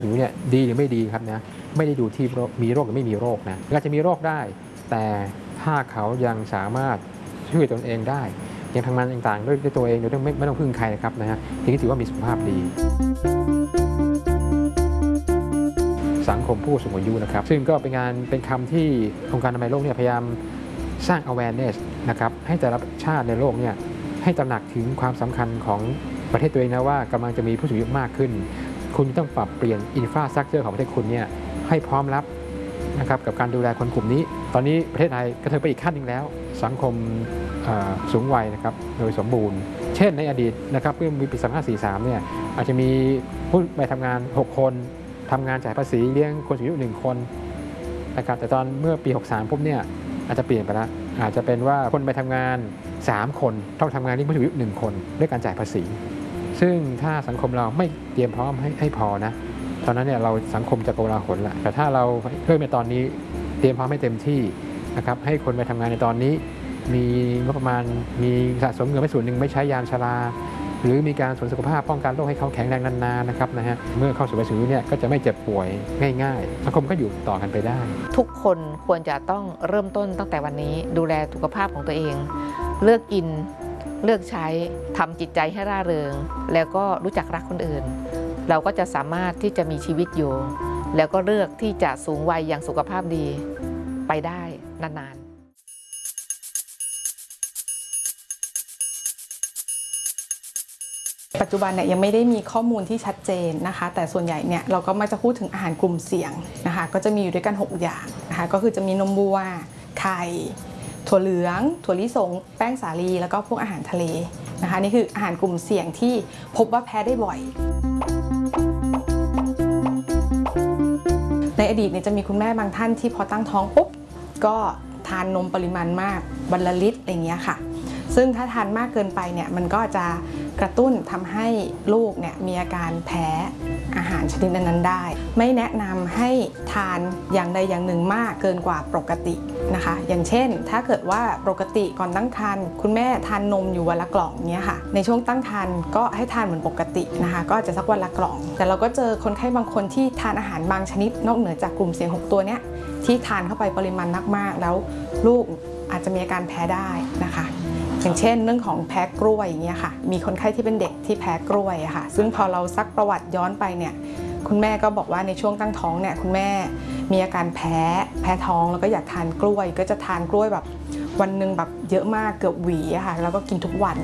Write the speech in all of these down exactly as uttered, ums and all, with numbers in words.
ผิวเนี่ยดีหรือไม่ดีครับนะไม่ได้ดูที่มีโรคหรือไม่มีโรคนะอาจจะมีโรคได้แต่ถ้าเขายังสามารถช่วยตนเองได้ยังทำงานต่างๆด้วยตัวเองโดยไม่ไม่ต้องพึ่งใครนะครับนะฮะทีนี้ถือว่ามีสุขภาพดีสังคมผู้สูงอายุนะครับซึ่งก็เป็นงานเป็นคำที่องค์การอนามัยโลกเนี่ยพยายามสร้าง awareness นะครับให้แต่ละชาติในโลกเนี่ยให้ตระหนักถึงความสำคัญของประเทศตัวเองนะว่ากำลังจะมีผู้สูงอายุมากขึ้นคุณต้องปรับเปลี่ยนอินฟราสตรัคเจอร์ของประเทศคุณเนี่ยให้พร้อมรับนะครับกับการดูแลคนกลุ่มนี้ตอนนี้ประเทศไทยกระเทินไปอีกขั้นหนึ่งแล้วสังคมสูงวัยนะครับโดยสมบูรณ์เช่นในอดีตนะครับเมื่อปีสองพันห้าร้อยสี่สิบสามเนี่ยอาจจะมีผู้ไปทำงานหกคนทำงานจ่ายภาษีเลี้ยงคนสูงอายุหนึ่งคนนะครับแต่ตอนเมื่อปีหกสิบสามปุ๊บเนี่ยอาจจะเปลี่ยนไปแล้วอาจจะเป็นว่าคนไปทำงานสามคนต้องทำงานเลี้ยงผู้สูงอายุหนึ่งคนด้วยการจ่ายภาษีซึ่งถ้าสังคมเราไม่เตรียมพร้อมให้ให้พอนะตอนนั้นเนี่ยเราสังคมจะโกลาหลแหละแต่ถ้าเราเริ่มในตอนนี้เตรียมพร้อมให้เต็มที่นะครับให้คนไปทำงานในตอนนี้มีงบประมาณมีสะสมเงินไว้ส่วนหนึ่งไม่ใช้ยามชราหรือมีการสวนสุขภาพป้องกันโรคให้เขาแข็งแรงนานๆนะครับนะฮะเมื่อเข้าสู่วัยสูงอายุเนี่ยก็จะไม่เจ็บป่วยง่ายๆสังคมก็อยู่ต่อกันไปได้ทุกคนควรจะต้องเริ่มต้นตั้งแต่วันนี้ดูแลสุขภาพของตัวเองเลือกกินเลือกใช้ทำจิตใจให้ร่าเริงแล้วก็รู้จักรักคนอื่นเราก็จะสามารถที่จะมีชีวิตอยู่แล้วก็เลือกที่จะสูงวัยอย่างสุขภาพดีไปได้นานๆปัจจุบันเนี่ยยังไม่ได้มีข้อมูลที่ชัดเจนนะคะแต่ส่วนใหญ่เนี่ยเราก็มักจะพูดถึงอาหารกลุ่มเสี่ยงนะคะก็จะมีอยู่ด้วยกันหกอย่างนะคะก็คือจะมีนมวัวไข่ถั่วเหลืองถั่วลิสงแป้งสาลีแล้วก็พวกอาหารทะเลนะคะนี่คืออาหารกลุ่มเสี่ยงที่พบว่าแพ้ได้บ่อยในอดีตเนี่ยจะมีคุณแม่บางท่านที่พอตั้งท้องปุ๊บก็ทานนมปริมาณมากวันละลิตรอะไรเงี้ยค่ะซึ่งถ้าทานมากเกินไปเนี่ยมันก็จะกระตุ้นทำให้ลูกเนี่ยมีอาการแพ้อาหารชนิดนั้นๆได้ไม่แนะนำให้ทานอย่างใดอย่างหนึ่งมากเกินกว่าปกตินะคะอย่างเช่นถ้าเกิดว่าปกติก่อนตั้งครรภ์คุณแม่ทานนมอยู่วันละกล่องเนี้ยค่ะในช่วงตั้งครรภ์ก็ให้ทานเหมือนปกตินะคะก็จะสักวันละกล่องแต่เราก็เจอคนไข้บางคนที่ทานอาหารบางชนิดนอกเหนือจากกลุ่มเสี่ยงหกตัวเนี้ยที่ทานเข้าไปปริมาณมากๆแล้วลูกอาจจะมีอาการแพ้ได้นะคะอย่างเช่นเรื่องของแพ้กล้วยอย่างเงี้ยค่ะมีคนไข้ที่เป็นเด็กที่แพ้กล้วยอะค่ะซึ่งพอเราซักประวัติย้อนไปเนี่ยคุณแม่ก็บอกว่าในช่วงตั้งท้องเนี่ยคุณแม่มีอาการแพ้แพ้ท้องแล้วก็อยากทานกล้วยก็จะทานกล้วยแบบวันหนึ่งแบบเยอะมากเกือบหวีอะค่ะแล้วก็กินทุกวัน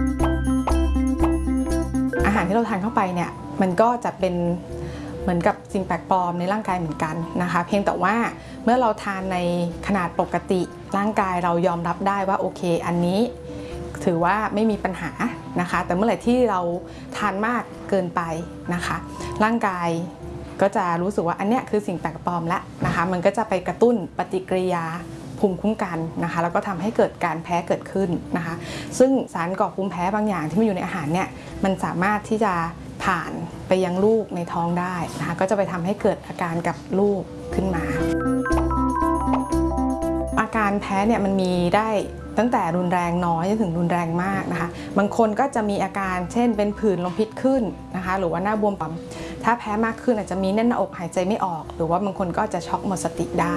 อาหารที่เราทานเข้าไปเนี่ยมันก็จะเป็นเหมือนกับสิ่งแปลกปลอมในร่างกายเหมือนกันนะคะเพียงแต่ว่าเมื่อเราทานในขนาดปกติร่างกายเรายอมรับได้ว่าโอเคอันนี้ถือว่าไม่มีปัญหานะคะแต่เมื่อไหร่ที่เราทานมากเกินไปนะคะร่างกายก็จะรู้สึกว่าอันเนี้ยคือสิ่งแปลกปลอมแล้วนะคะมันก็จะไปกระตุ้นปฏิกิริยาภูมิคุ้มกันนะคะแล้วก็ทำให้เกิดการแพ้เกิดขึ้นนะคะซึ่งสารก่อภูมิแพ้บางอย่างที่มันอยู่ในอาหารเนี่ยมันสามารถที่จะผ่านไปยังลูกในท้องได้นะคะก็จะไปทำให้เกิดอาการกับลูกขึ้นมาอาการแพ้เนี่ยมันมีได้ตั้งแต่รุนแรงน้อยจนถึงรุนแรงมากนะคะบางคนก็จะมีอาการเช่นเป็นผื่นลมพิษขึ้นนะคะหรือว่าหน้าบวมปั๊มถ้าแพ้มากขึ้นอาจจะมีแน่นหน้าอกหายใจไม่ออกหรือว่าบางคนก็จะช็อกหมดสติได้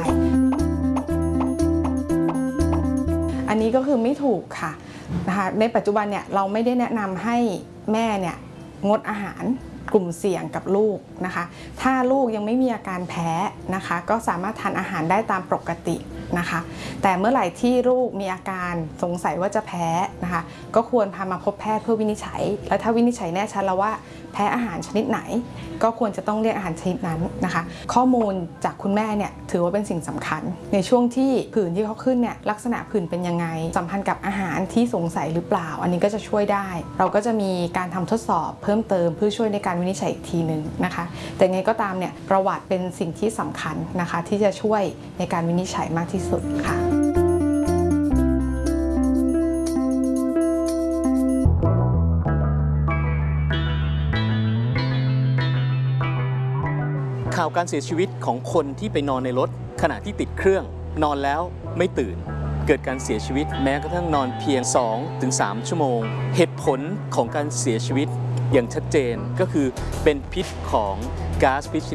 อันนี้ก็คือไม่ถูกค่ะนะคะในปัจจุบันเนี่ยเราไม่ได้แนะนำให้แม่เนี่ยงดอาหารกลุ่มเสี่ยงกับลูกนะคะถ้าลูกยังไม่มีอาการแพ้นะคะก็สามารถทานอาหารได้ตามปกตินะคะแต่เมื่อไหร่ที่ลูกมีอาการสงสัยว่าจะแพ้นะคะก็ควรพามาพบแพทย์เพื่อวินิจฉัยและถ้าวินิจฉัยแน่ชัดแล้วว่าแพ้อาหารชนิดไหนก็ควรจะต้องเลี่ยงอาหารชนิดนั้นนะคะข้อมูลจากคุณแม่เนี่ยถือว่าเป็นสิ่งสำคัญในช่วงที่ผื่นที่เขาขึ้นเนี่ยลักษณะผื่นเป็นยังไงสัมพันธ์กับอาหารที่สงสัยหรือเปล่าอันนี้ก็จะช่วยได้เราก็จะมีการทำทดสอบเพิ่มเติมเพื่อช่วยในการวินิจฉัยอีกทีหนึ่งนะคะแต่ไงก็ตามเนี่ยประวัติเป็นสิ่งที่สำคัญนะคะที่จะช่วยในการวินิจฉัยมากที่สุดค่ะข่าวการเสียชีวิตของคนที่ไปนอนในรถขณะที่ติดเครื่องนอนแล้วไม่ตื่นเกิดการเสียชีวิตแม้กระทั่งนอนเพียง สองถึงสาม ชั่วโมงเหตุผลของการเสียชีวิตอย่างชัดเจนก็คือเป็นพิษของก๊าซพิษ